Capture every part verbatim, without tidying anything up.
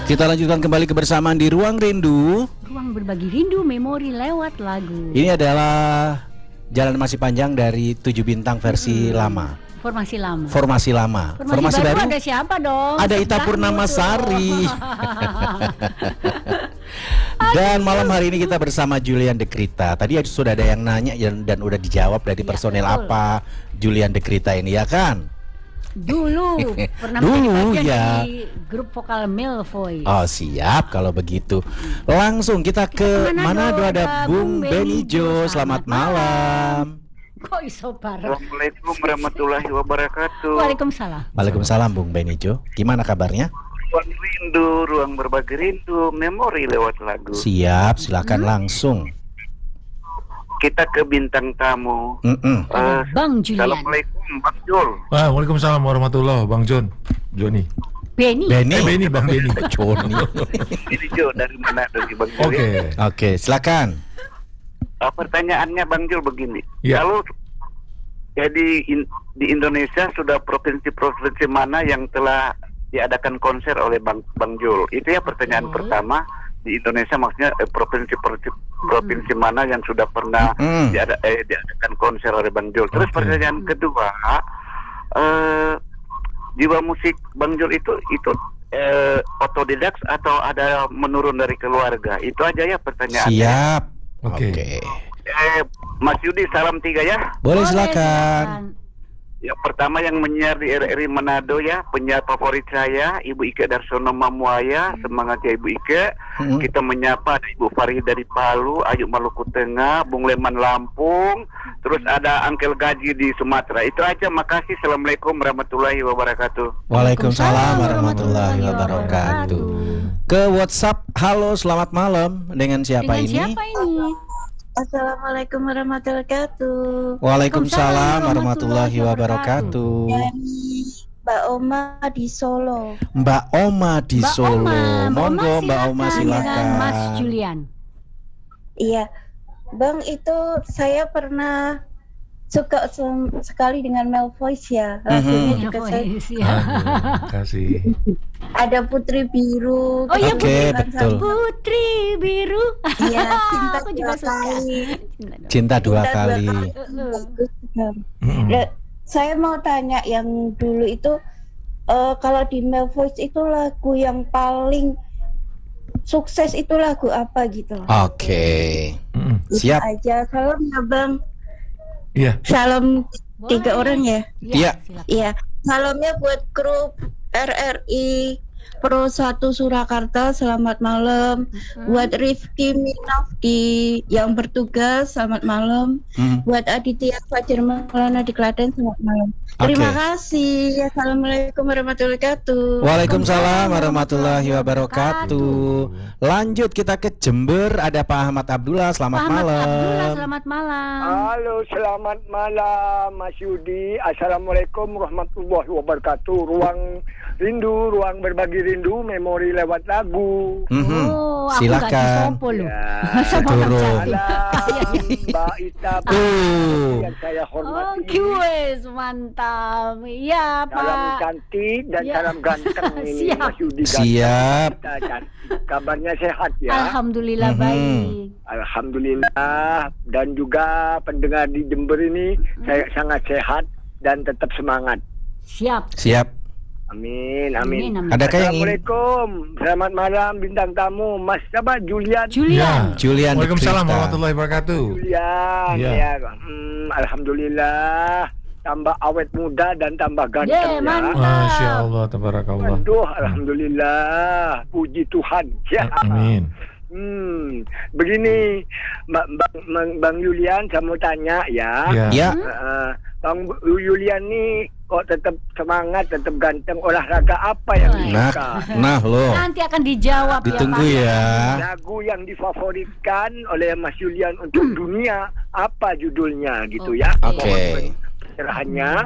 Kita lanjutkan kembali kebersamaan di Ruang Rindu. Ruang berbagi rindu memori lewat lagu. Ini adalah Jalan Masih Panjang dari tujuh bintang versi hmm. lama. Formasi lama. Formasi lama. Formasi, Formasi baru, baru ada siapa dong? Ada Ita Purnamasari. Dan malam hari ini kita bersama Julian Dekrita. Tadi sudah ada yang nanya dan, dan udah dijawab dari ya, personel betul. Apa Julian Dekrita ini, ya kan? Dulu pernah Dulu ya di grup vokal Male Voice. Oh siap kalau begitu. Langsung kita ke Manado, ada, ada Bung Benijo. Selamat, Selamat malam. Kok iso bareng? Assalamualaikum warahmatullahi wabarakatuh. Waalaikumsalam. Waalaikumsalam Bung Benijo. Gimana kabarnya? Ruang rindu, ruang berbagi rindu, memori lewat lagu. Siap, silakan hmm. langsung. Kita ke bintang tamu. Uh, Bang Julian. Assalamualaikum Bang Jul. Ah, waalaikumsalam warahmatullahi Bang John. Joni. Beni. Beni. Eh, Beni Bang Beni. Joni. Ini Jo dari mana dari Bang Jul? Oke. Okay. Oke, okay, silakan. Uh, pertanyaannya Bang Jul begini. Ya. Kalau jadi in, di Indonesia sudah provinsi-provinsi mana yang telah diadakan konser oleh Bang Bang Jul? Itu ya pertanyaan hmm. pertama. Di Indonesia maksudnya eh, provinsi provinsi mana yang sudah pernah mm. diada, eh, diadakan konser oleh Bang Jul. Terus okay. pertanyaan kedua, eh, jiwa musik Bang Jul itu itu eh, otodidak atau ada menurun dari keluarga? Itu aja ya pertanyaannya. Siap. Oke. Okay. Okay. Eh, Mas Yudi salam tiga ya. Boleh, silakan. Ya, pertama yang menyiar di R R I Manado ya, penyiar favorit saya Ibu Ike Darsono Mamuaya, semangat ya Ibu Ike. Hmm. Kita menyapa ada Ibu Farid dari Palu, Ayu Maluku Tengah, Bung Leman Lampung, terus ada Angkel Gaji di Sumatera. Itu aja, makasih. Assalamualaikum warahmatullahi wabarakatuh. Waalaikumsalam warahmatullahi wabarakatuh. Ke WhatsApp, halo selamat malam, dengan siapa dengan ini? Siapa ini? Assalamualaikum warahmatullahi wabarakatuh. Waalaikumsalam warahmatullahi wabarakatuh. Mbak Oma di Solo. Mbak Oma di Mbak Solo. Oma, Monggo Mbak Oma silakan. Mas Julian. Iya, Bang, itu saya pernah suka sekali dengan Male Voice ya. Lagunya mm-hmm. juga Voice, saya. ya. Aduh, kasih. Ada Putri Biru. Oh iya, okay, betul. Putri Biru. Iya, cinta aku juga suka. Kali. Cinta dua cinta kali. Dua kali. Nah, saya mau tanya yang dulu itu uh, kalau di Male Voice itu lagu yang paling sukses itu lagu apa gitu? Oke. Okay. Mm. Siap. Aja. Salam ya Bang. Iya. Salam tiga orang ya. Iya. Iya. Salamnya buat grup R R I Pro satu Surakarta, selamat malam. Hmm. Buat Rifki Minaf di yang bertugas, selamat malam. Hmm. Buat Aditya Fajar Maulana di Klaten, selamat malam. Okay. Terima kasih. Assalamualaikum warahmatullahi wabarakatuh. Waalaikumsalam warahmatullahi wabarakatuh. Lanjut kita ke Jember, ada Pak Ahmad Abdullah, selamat Pak Ahmad malam. Abdullah, selamat malam. Halo, selamat malam Mas Yudi. Assalamualaikum warahmatullahi wabarakatuh. Ruang rindu, ruang berbagi rindu, memori lewat lagu. Mm-hmm. Oh, aku silakan. Ya, turun. Mbak Ita, uh. yang saya hormati. Oh, kuis mantap. Iya, Pak. Salam cantik dan ya. Salam ganteng ini Mas Yudi. Siap. Kabarnya sehat ya. Alhamdulillah mm-hmm. baik. Alhamdulillah, dan juga pendengar di Jember ini mm. saya sangat sehat dan tetap semangat. Siap. Siap. Amin, amin. amin, amin. Adakah Assalamualaikum, selamat malam bintang tamu, Mas siapa? Julian. Julian. Ya, Julian. Waalaikumsalam warahmatullahi wabarakatuh. Julian, ya. ya. Hmm, Alhamdulillah, tambah awet muda dan tambah ganteng yeah, ya. Masya Allah, tabarakallah. Aduh, alhamdulillah, puji Tuhan. Ya. Amin. Hmm, begini, Bang, Bang, Bang Julian, saya mau tanya ya. Ya. ya. Uh, Bang Julian nih kok tetap semangat, tetap ganteng, olahraga apa yang disuka? Nah, nah lo. Nanti akan dijawab. Ditunggu ya, ya. Lagu yang difavoritkan oleh Mas Julian untuk hmm. dunia apa judulnya gitu ya? Oke. Okay. Pencerahannya.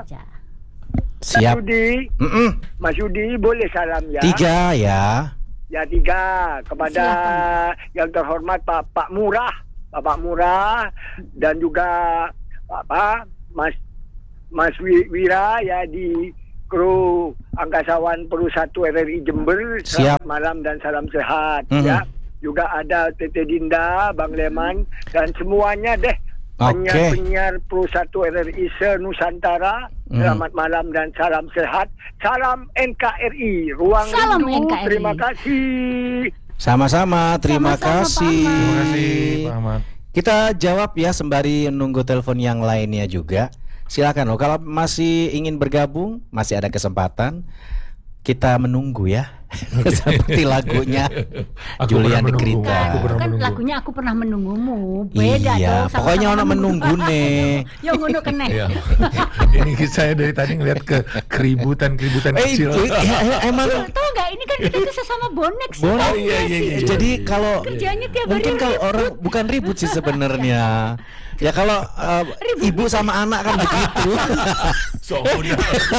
Siap. Mas Yudi, Mm-mm. Mas Yudi boleh salam ya? Tiga ya. Ya tiga kepada silakan. Yang terhormat Pak Pak Murah, Bapak Murah, dan juga apa Mas Mas Wira ya di kru angkasawan Peru satu R R I Jember. Siap. Selamat malam dan salam sehat. Mhm. Ya. Juga ada Tete Dinda, Bang Leman dan semuanya deh. Oke. Penyiar-penyiar Pro satu R R I se-Nusantara. Hmm. Selamat malam dan salam sehat. Salam N K R I. Ruang Salam Rindu. N K R I. Terima kasih. Sama-sama, terima Sama-sama, Pak kasih. Ahmad. Terima kasih Pak Ahmad. Kita jawab ya sembari nunggu telepon yang lainnya juga. Silakan loh, kalau masih ingin bergabung, masih ada kesempatan. Kita menunggu ya. Seperti lagunya Aku Julian pernah de menunggu. Grita. Aku pernah Kan menunggu. lagunya aku pernah menunggumu. Beda Iya, dong. pokoknya ono menunggu nih. Yo ngono kene. Iya. Ini saya dari tadi ngeliat ke keributan-keributan Eh, kecil. itu, ya, ya, emang Tahu nggak ini kan kita tuh sesama bonek sih. Bonek. Tahu Oh, iya, nggak iya, sih? iya. jadi kalau Kerjanya tiap hari mungkin kalau ribut. orang bukan ribut sih sebenarnya. Ya kalau uh, ibu sama anak kan begitu. Soalnya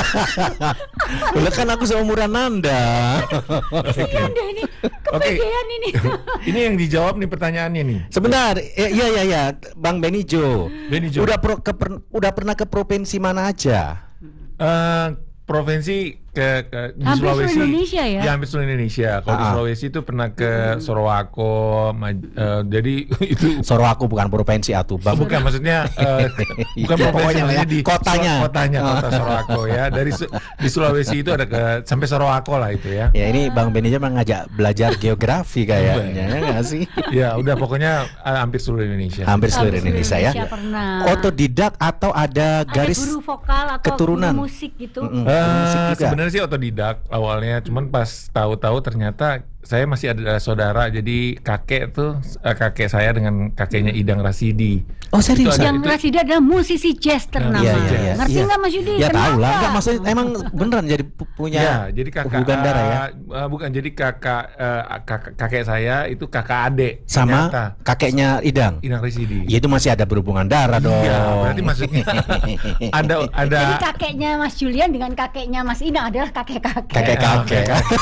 Lah kan aku seumuran Anda. Kasihan deh ini. Oke. Kepedean ini. Ini yang dijawab nih pertanyaannya nih. Sebentar, ya ya ya, ya. Bang Benijo. Benijo. Udah pro, ke, per- udah pernah ke provinsi mana aja? Eh, provinsi ke, ke di Hampir Sulawesi. seluruh Indonesia ya? Ya, hampir seluruh Indonesia. Kalau di Ah. Sulawesi itu pernah ke Sorowako. Maj- eh, jadi itu Sorowako bukan provinsi atuh, Oh, Bang. bukan maksudnya eh, bukan Ya, provinsi pokoknya maksudnya ya, di kotanya. Sula- kotanya kota Sorowako ya. Dari Su- di Sulawesi itu ada ke sampai Sorowako lah itu ya. Ya ini Bang Benijo memang ngajak belajar geografi kayaknya, ya nggak sih? Ya udah pokoknya eh, hampir seluruh Indonesia. Hampir seluruh Hampir Indonesia ya. pernah. Otodidak atau ada Ada garis guru vokal atau keturunan? guru musik gitu. Mm-mm, Eh, guru musik juga. sebenarnya sih otodidak awalnya, cuman pas tahu-tahu ternyata saya masih ada saudara, jadi kakek tuh eh, kakek saya dengan kakeknya Idang Rasidi. Oh serius? Itu ada- Yang itu- Rasida adalah musisi jazz ternama. Iya, iya, iya. Ngerti Iya. nggak Mas Yudi? Ya tahu lah, Kenapa? enggak maksudnya emang beneran jadi pu- punya Ya, jadi kakak hubungan darah ya. eh, bukan jadi kakak eh, kakak kakek saya itu kakak adik Sama ternyata. kakeknya Idang. Idang Rasidi. Ya itu masih ada berhubungan darah dong. Iya, berarti maksudnya ada ada Jadi kakeknya Mas Julian dengan kakeknya Mas Idang adalah kakek-kakek. kakek-kakek.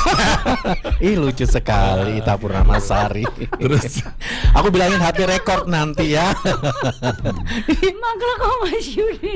Ih lucu sekali Ita Purnamasari. Terus Aku bilangin H P record nanti ya. Mangkla kok Mas Yudi.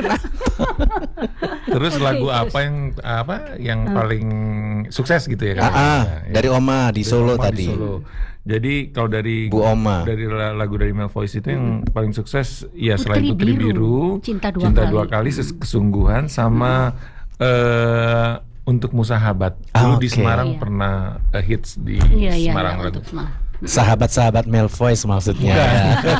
terus Oke, lagu terus. apa yang apa yang paling sukses gitu ya kan? Ah, ah, Ya, dari Oma di Dari Solo Oma di tadi. Solo. Jadi kalau dari Bu Oma. dari la- lagu dari Mel Voice itu yang paling sukses ya selain Putri Putri Biru, Biru, Cinta Dua Kali. Ses- Kesungguhan sama eh Untuk Musahabat. Dulu Ah, di oke. Semarang Iya. pernah eh, hits di Iya, iya, Semarang iya, lagu. untuk semua. Sahabat-sahabat Mel Voice maksudnya. Bukan.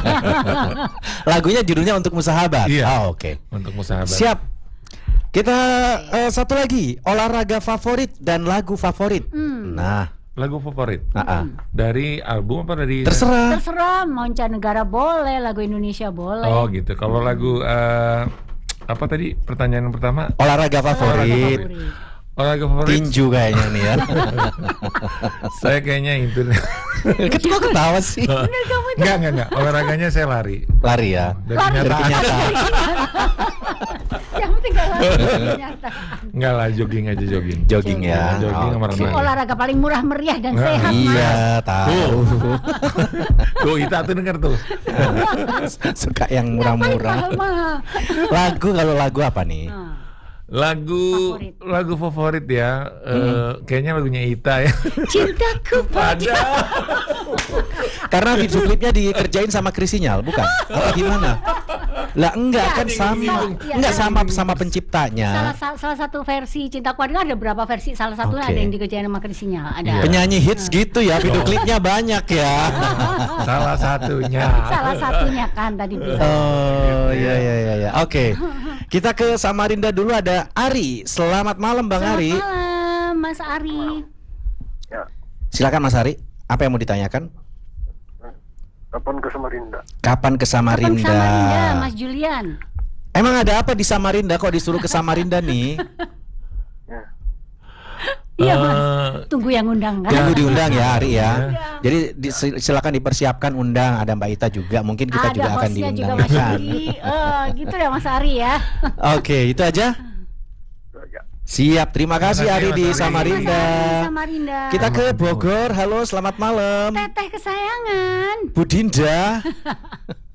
Lagunya judulnya Untuk Musahabat. Iya. Ah, oke. Untuk Musahabat. Siap. Kita eh, satu lagi, olahraga favorit dan lagu favorit. Hmm. Nah, Lagu favorit ah, ah. dari album apa dari terserah. Terserah, mancanegara boleh, lagu Indonesia boleh. Oh gitu. Kalau lagu eh, apa tadi pertanyaan yang pertama? Olahraga favorit. Favorit. Olahraga favorit. Tinju kayaknya nih ya. Saya kayaknya itu. Kok ketawa sih? Enggak, enggak, enggak. Olahraganya saya lari. Lari ya. Dari Lari. Dari kenyataan. kenyataan. Yang penting gak lari kenyataan. Enggak lah, jogging aja jogging. Jogging ya. Jogging sama Oke. renang. Olahraga paling murah meriah dan Nah, sehat, Iya, Mas. tahu. Tuh, Ita tuh denger tuh. Suka yang Yang paling murah-murah. mahal-mahal. Lagu kalau lagu apa nih? Nah, Lagu Favorit. lagu favorit ya. eh, kayaknya lagunya Ita ya. Cintaku pada. Ada. Karena video klipnya dikerjain sama Krisinyal, bukan? Apa gimana? Lah enggak kan Ya, sama. ya, Enggak ya. sama sama Salah, penciptanya. sa- salah satu versi Cintaku Ada kan ada berapa versi. Salah satunya Oke. ada yang dikerjain sama Krisinya. Ada. Iya. Penyanyi hits gitu ya, video klipnya banyak ya. Salah satunya. Salah satunya kan tadi bilang. Oh iya iya iya iya. Oke. Kita ke Samarinda dulu, ada Ari. Selamat malam Bang Selamat Ari. malam, Mas Ari. Ya, Silakan Mas Ari. Apa yang mau ditanyakan? kapan ke Samarinda? Kapan ke Kapan Samarinda? ke Samarinda, Mas Julian? Emang ada apa di Samarinda kok disuruh ke Samarinda nih? Ya. Iya, Mas. Eh, Tunggu yang undang kan? Tunggu diundang ya Ari ya. Iya. Jadi di, sil- silakan dipersiapkan undang. Ada Mbak Ita juga. Mungkin kita ada juga akan hostnya juga diundang Mas ya kan. Yudi. Eh, gitu ya Mas Ari ya. Oke, itu aja. Ya. Siap, terima kasih Terima kasih, Ari di Mas Ari. Mas Samarinda. Ari, Samarinda. Kita ke Bogor. Halo, selamat malam. Teteh kesayangan. Bu Dinda.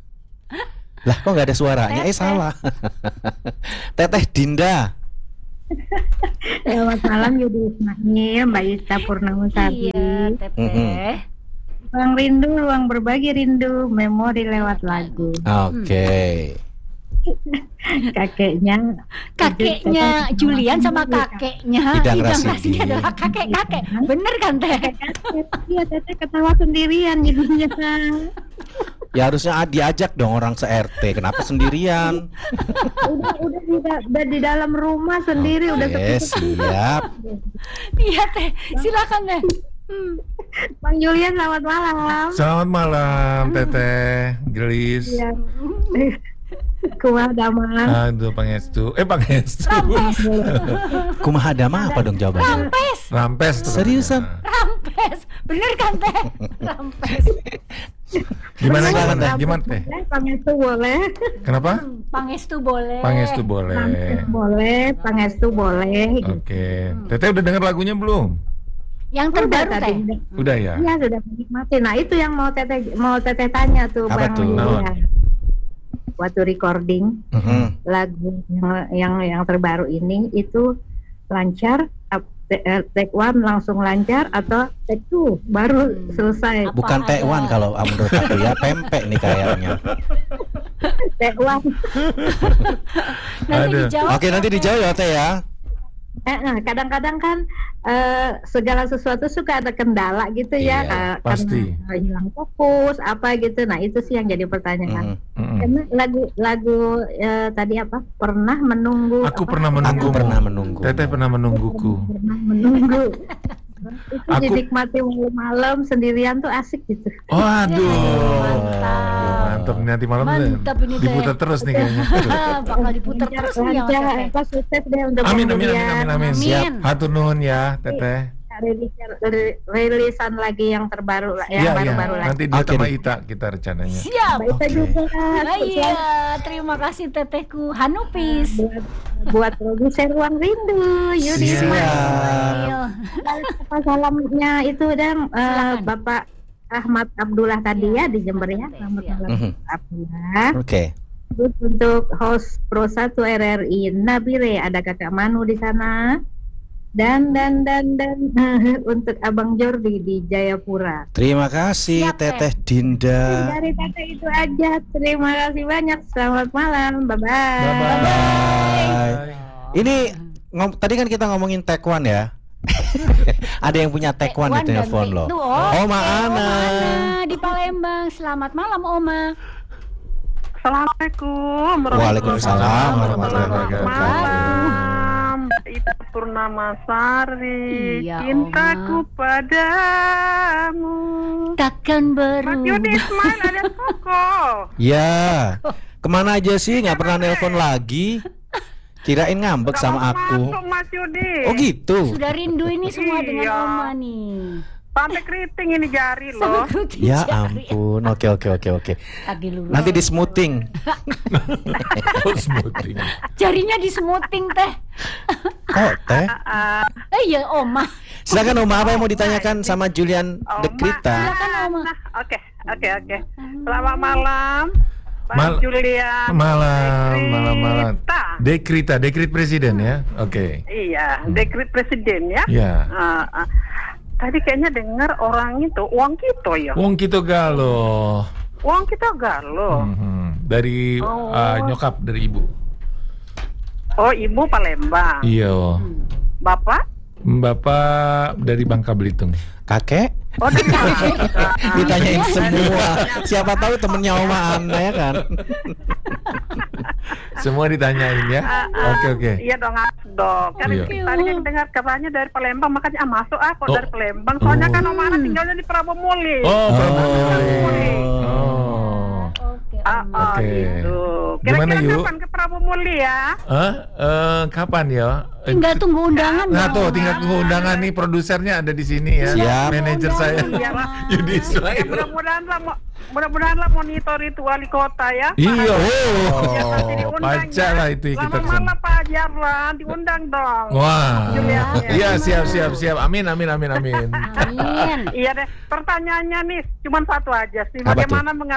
Lah kok nggak ada suaranya? Eh Teteh. salah. Teteh Dinda. Selamat malam Yudi Ismail, Mbak Ita Purnamasari. Iya, Teteh. Ruang rindu, ruang berbagi rindu, memori lewat lagu. Oke. Kakeknya, Kakeknya Julian sama kakeknya Idang Idang Rasidi. Rasidi adalah kakek-kakek. Bener kan, Teh? Iya, Teteh ketawa sendirian jadinya. Ya harusnya ah, diajak dong orang se-R T. Kenapa sendirian? Udah, udah, udah, udah di dalam rumah sendiri, udah Oke, sepi-sepi. siap. Iya, Teh. Silakan, Teh. Hmm. Bang Julian, selamat malam. Selamat malam, Teteh, Gelis. Iya. Kuah damang. Aduh, Pangestu. Eh, Pangestu. Rampes. Kumaha dama apa dong jawabannya? Rampes. Rampes. terus. Seriusan? Rampes. Bener kan, Teh? Rampes. Gimana, Silakan, gimana, Teh. gimana, Teh? Boleh, Pangestu boleh. Kenapa? Pangestu boleh. Pangestu boleh. Boleh, Pangestu boleh. Oke. Teteh udah dengar lagunya belum? Yang terbaru, Udah, Teh. tadi. Udah ya? Iya, sudah menikmati. Nah, itu yang mau teteh mau teteh tanya tuh, Apa Bang tuh? Julian. Waktu recording Mhm. lagu yang yang yang terbaru ini itu lancar, ap- te- eh, take one langsung lancar atau take two baru Hmm. selesai. Apa Bukan ada? tekwan kalau menurut aku ya, pempek nih kayaknya. Take one. Nanti Aduh. dijawab. Oke, nanti dijawab ya Teh ya. Eh, eh, kadang-kadang kan eh, segala sesuatu suka ada kendala gitu ya, Iya, eh, pasti. karena hilang fokus apa gitu. Nah, itu sih yang jadi pertanyaan. Mhm. Mm-mm. Karena lagu-lagu eh, tadi apa? Pernah menunggu. Aku apa? pernah menunggu. Aku pernah menunggu. Teteh pernah menungguku. Pernah menunggu. Itu Aku- dinikmati malam-malam sendirian tuh asik gitu. Waduh. Mantap. Mantap, nanti malam Mantap ini, Teh. diputar terus nih kayaknya. Bakal diputar terus nih ya, Lancar, Teh. apa sukses deh untuk Amin, Bang amin, amin, Julian. amin, amin. Amin. Siap. Hatur nuhun ya, Teteh. Rilis, ri- rilisan lagi yang terbaru lah, yang Iya, iya. baru-baru lagi. Nanti dia Oke sama deh. Ita kita rencananya. Siap. Mbak Ita Oke. juga. Nah, iya, terima kasih Tetehku Hanupis. buat buat produser Ruang Rindu Yudi Siap. Ismail. Apa salamnya itu dan eh, Silakan. Bapak Ahmad Abdullah tadi Iya, ya di Jember ya. Teteh, Selamat siap. malam Mhm. Abdullah. Oke. Terus untuk host Pro satu R R I Nabire, ada Kakak Manu di sana. Dan dan dan dan untuk Abang Jordi di Jayapura. Terima kasih Siap, Teh. Teteh Dinda. Dari Tete itu aja. Terima kasih banyak. Selamat malam. Bye bye. Bye. Ini ngom- tadi kan kita ngomongin tekwan ya. Ada yang punya tekwan di Tekwan dan telepon Tek- loh. Tuh, oh, Oma eh, Ana. Oma Ana di Palembang. Selamat malam, Oma. Assalamualaikum Waalaikumsalam warahmatullahi wabarakatuh. Malam, Ita Purnamasari, Iya, cintaku Oma. padamu. Takkan Mas Yudi berubah. Ismail ada Koko. Ya. Kemana aja sih? Nggak pernah nelpon lagi. Kirain ngambek Nggak sama mau aku. Masuk Mas Yudi. Oh gitu. Sudah rindu ini semua dengan Iya. Oma nih. Sampai keriting ini jari loh. Sampai kerutin Ya jari. ampun. Oke oke oke oke. Kaki lurus. Nanti di smoothing. Oh, smoothing. Jarinya di smoothing, Teh. Oh Teh. Ah, Eh iya, Oma. Silakan Oma, apa yang mau ditanyakan sama Julian Oma. Dekrita? Silakan, Oma. nah, Oke, oke, oke. Selamat malam, Bang Mal- Julian. Malam, malam, malam. Dekrita. Dekrita, dekrit presiden ya. Oke. Iya, dekret presiden ya. Ya. Ah, ah. Tadi kayaknya dengar orang itu uang kita ya. Wong kita galo. Uang kita galau. Mhm. Dari Oh. uh, nyokap dari ibu. Oh, ibu Palembang. Iya. Bapak? Bapak dari Bangka Belitung. Kakek? Oh, dari Palembang. Ditanyain semua. Siapa tahu temennya Oma Ana ya kan? Semua ditanyain ya. Ah, ah. Oke oke. Iya dong, harus dong. Kan Iya. tadi kan dengar kabarnya dari Palembang, makanya ah, masuk ah kok Oh. dari Palembang. Soalnya Oh. kan Om Ana tinggalnya di Prabomuli. Oh, Prabu. Oh. Oh. Oke, Ah, Oma. ah, Oke. gitu. Gimana, Kira-kira Yu? kapan ke Prabomuli ya? Hah? Eh, kapan ya? Eh, Tinggal tunggu undangan. Nah dong, tuh Oma. tinggal tunggu undangan nih, produsernya ada di sini ya. Siap. Manajer saya. Iya lah. Yudi Ya, Ismail. mudah-mudahan lah, mo- mudah-mudahan lah monitor itu wali kota ya. Iya. Biar Oh, nanti diundang baca ya. lah itu kita Selamat kesana. malam Pak Jarlan, diundang dong. Wah. Julian, ya. Iya siap siap siap. Amin amin amin amin. Amin. Iya deh, pertanyaannya nih cuma satu aja sih. Apa Bagaimana mengatasi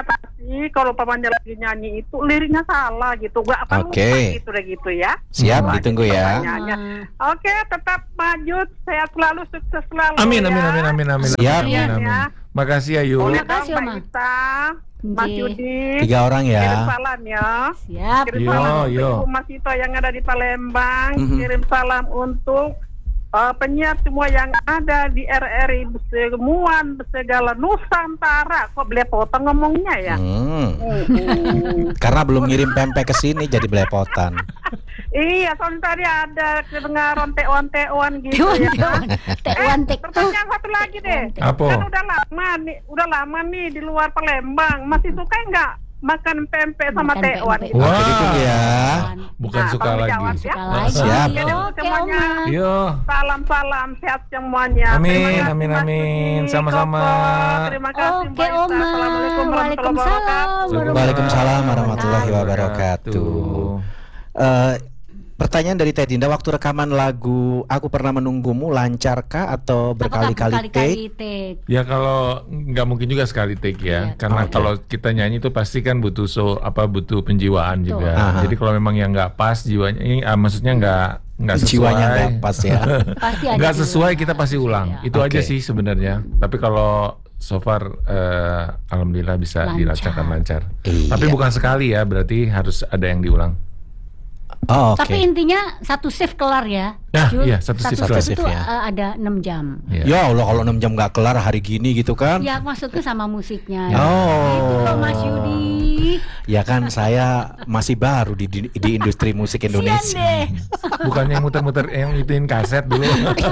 sih kalau pamannya lagi nyanyi itu liriknya salah gitu, gak apa Oke. lupa gitu deh gitu ya. Siap, Wah, ditunggu gitu ya. pertanyaannya. Ah. Oke, tetap maju, sehat selalu, sukses selalu. Amin, ya. amin, amin, amin, amin. Siap. Amin, amin, Ya. Makasih ya Yu. Boleh Terima kasih, dong, Oma. Mbak Ita, Mas Nggih. Yudi. Tiga orang Kirim ya. salam ya. Siap. Kirim Yo, salam untuk yo. Ibu Mas Ito yang ada di Palembang. Mhm. Kirim salam untuk uh, penyiar semua yang ada di R R I semua segala Nusantara. Kok belepotan ngomongnya ya? Hmm. Hmm. Karena belum ngirim pempek ke sini jadi belepotan. Iya, soalnya tadi ada kedengaran tewan-tewan gitu ya. Tewan Eh, TikTok. pertanyaan satu lagi deh. Apa? Kan udah lama nih, udah lama nih di luar Palembang. Masih suka nggak makan pempek sama Makan tewan? pempek. Gitu? Wah. Oke, ditunggu ya. Bukan Nah, suka tolong lagi. dijawab ya. Suka lagi. Siap. Oke, Semuanya. Oma. Yo. Salam-salam sehat semuanya. Amin, Terima kasih, amin, Mas amin. Yudi, Sama-sama. Koko. Terima kasih, Oke, Mbak Ita. Oma. Assalamualaikum warahmatullahi Waalaikumsalam. wabarakatuh. Waalaikumsalam warahmatullahi wabarakatuh. Eh, pertanyaan dari Teh Dinda, waktu rekaman lagu Aku Pernah Menunggumu lancarkah atau Apakah berkali-kali take? berkali-kali take? Ya kalau nggak mungkin juga sekali take ya, Iya. karena Oke. kalau kita nyanyi itu pasti kan butuh so apa butuh penjiwaan Betul. juga. Aha. Jadi kalau memang yang nggak pas jiwanya, ini ah, maksudnya nggak nggak sesuai, Jiwanya nggak pas ya. Pasti ada nggak dulu. sesuai kita pasti ulang. Iya. Itu aja Oke. sih sebenarnya. Tapi kalau so far eh, alhamdulillah bisa Lancar. dilancarkan lancar. Iya. Tapi bukan sekali ya, berarti harus ada yang diulang. Oh, oke. Tapi intinya satu shift kelar ya. Ah, Jul. iya, satu shift kelar. itu Satu shift ya. uh, ada enam jam. Ya. Ya Allah, kalau enam jam nggak kelar hari gini gitu kan? Ya maksudnya sama musiknya. Oh. Itu loh Mas Yudi. Ya kan saya masih baru di, di, di industri musik Sian Indonesia. deh. Bukan yang muter-muter yang ituin kaset dulu.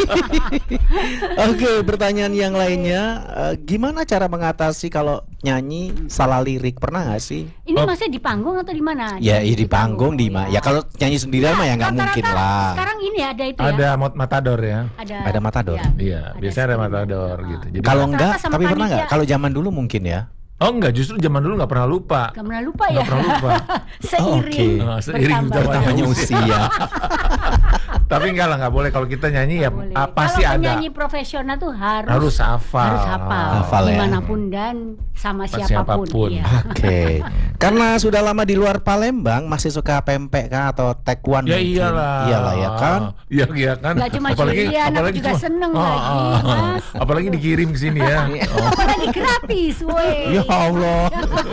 Oke, pertanyaan yang lainnya, eh, gimana cara mengatasi kalau nyanyi salah lirik? Pernah nggak sih? Ini Oh. maksudnya di panggung atau di mana? Ya, ya di panggung di ma- Ya kalau nyanyi sendirian mah ya nggak Rata-rata mungkin lah. Sekarang ini ada itu ya. Ada mot matador ya. Ada, Ada matador. ya, Iya, biasanya ada screen. matador Ah. gitu. Jadi Kalau Rata-rata enggak, sama tapi pernah nggak? panitia. Kalau zaman dulu mungkin ya. oh enggak, justru zaman dulu nggak pernah lupa. Gak pernah lupa Nggak ya. pernah lupa. Seiring. oke. Oh, seiring bertambah. bertambahnya Namanya usia. Tapi enggak lah, nggak boleh kalau kita nyanyi ya Boleh. ah, pasti Kalau ada. penyanyi profesional tuh harus Harus hafal. harus hafal, Hafal ya. dimanapun dan sama Sama siapapun. siapapun. Iya. Oke. Karena sudah lama di luar Palembang, masih suka pempek kah atau taekwondo? Ya mungkin? iyalah. Iyalah ya kan? Iya iya kan. Nggak cuma Julian, aku juga cuma- seneng Oh, lagi, oh, oh. Mas. Apalagi dikirim ke sini ya. Oh. Apalagi gratis, woi. Ya Allah.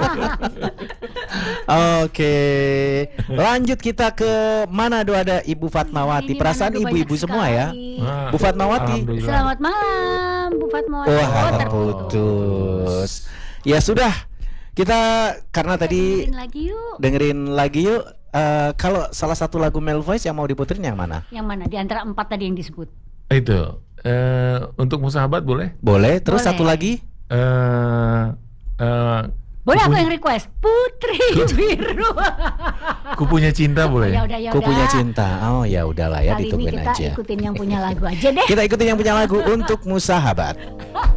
Oke. Lanjut kita ke Manado, ada Ibu Fatmawati. Ini Perasaan Manado ibu-ibu banyak semua ya. sekali. Ah, Bu Fatmawati. alhamdulillah. Selamat malam, Bu Fatmawati. Wah, Oh, terputus. Ya sudah. Kita karena tadi Dengerin lagi yuk. dengerin lagi yuk. Eh, kalau salah satu lagu Male Voice yang mau diputerin yang mana? Yang mana? Di antara empat tadi yang disebut. Itu eh, untuk musahabat boleh? Boleh. Terus Boleh. satu lagi. Eh eh, Boleh aku Kupu- yang request? Putri Biru. Kupunya cinta boleh? Ya udah ya Ku punya udah. cinta. Oh ya udahlah ya, Kali ini ditungguin kita aja. ikutin yang punya lagu aja deh. Kita ikutin yang punya lagu untuk Musahabat.